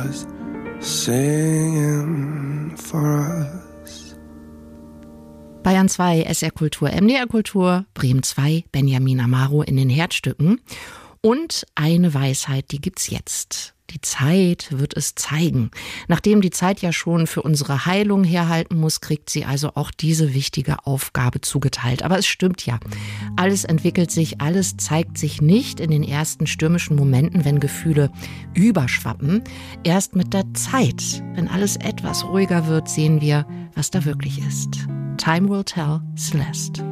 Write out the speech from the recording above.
was singing for us. Bayern 2, SR Kultur, MDR Kultur, Bremen 2, Benjamin Amaro in den Herzstücken. Und eine Weisheit, die gibt's jetzt. Die Zeit wird es zeigen. Nachdem die Zeit ja schon für unsere Heilung herhalten muss, kriegt sie also auch diese wichtige Aufgabe zugeteilt. Aber es stimmt ja. Alles entwickelt sich, alles zeigt sich nicht in den ersten stürmischen Momenten, wenn Gefühle überschwappen. Erst mit der Zeit, wenn alles etwas ruhiger wird, sehen wir, was da wirklich ist. Time will tell, Celeste.